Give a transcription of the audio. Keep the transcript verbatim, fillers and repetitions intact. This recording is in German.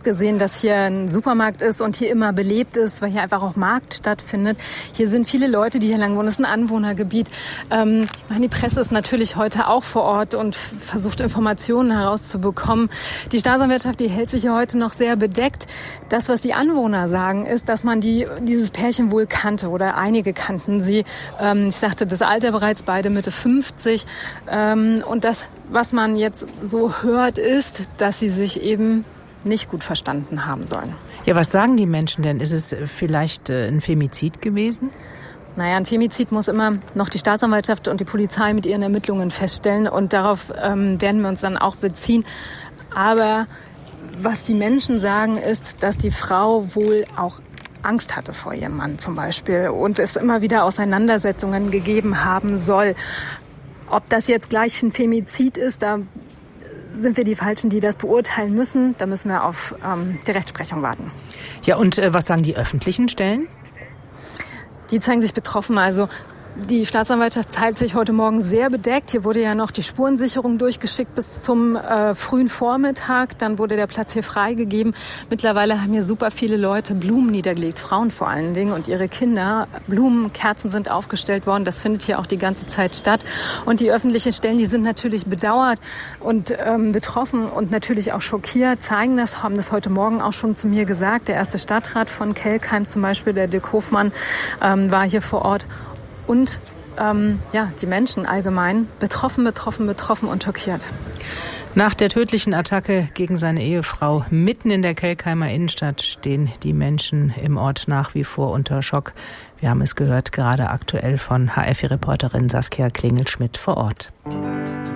abgesehen, dass hier ein Supermarkt ist und hier immer belebt ist, weil hier einfach auch Markt stattfindet. Hier sind viele Leute, die hier lang wohnen. Es ist ein Anwohnergebiet. Ähm, ich meine, die Presse ist natürlich heute auch vor Ort und versucht, Informationen herauszubekommen. Die Staatsanwaltschaft, die hält sich ja heute noch sehr bedeckt. Das, was die Anwohner sagen, ist, dass man die, dieses Pärchen wohl kannte oder einige kannten sie. Ähm, ich sagte, das Alter bereits beide Mitte fünfzig. Ähm, und das, was man jetzt so hört, ist, dass sie sich eben nicht gut verstanden haben sollen. Ja, was sagen die Menschen denn? Ist es vielleicht äh, ein Femizid gewesen? Naja, ein Femizid muss immer noch die Staatsanwaltschaft und die Polizei mit ihren Ermittlungen feststellen. Und darauf ähm, werden wir uns dann auch beziehen. Aber was die Menschen sagen, ist, dass die Frau wohl auch Angst hatte vor ihrem Mann zum Beispiel und es immer wieder Auseinandersetzungen gegeben haben soll. Ob das jetzt gleich ein Femizid ist, da sind wir die Falschen, die das beurteilen müssen. Da müssen wir auf ähm, die Rechtsprechung warten. Ja, und äh, was sagen die öffentlichen Stellen? Die zeigen sich betroffen. Also die Staatsanwaltschaft zeigt sich heute Morgen sehr bedeckt. Hier wurde ja noch die Spurensicherung durchgeschickt bis zum äh, frühen Vormittag. Dann wurde der Platz hier freigegeben. Mittlerweile haben hier super viele Leute Blumen niedergelegt, Frauen vor allen Dingen und ihre Kinder. Blumen, Kerzen sind aufgestellt worden. Das findet hier auch die ganze Zeit statt. Und die öffentlichen Stellen, die sind natürlich bedauert und ähm, betroffen und natürlich auch schockiert, zeigen das, haben das heute Morgen auch schon zu mir gesagt. Der erste Stadtrat von Kelkheim zum Beispiel, der Dirk Hofmann, ähm, war hier vor Ort. Und ähm, ja, die Menschen allgemein betroffen, betroffen, betroffen und schockiert. Nach der tödlichen Attacke gegen seine Ehefrau mitten in der Kelkheimer Innenstadt stehen die Menschen im Ort nach wie vor unter Schock. Wir haben es gehört, gerade aktuell von H F I-Reporterin Saskia Klingel-Schmidt vor Ort.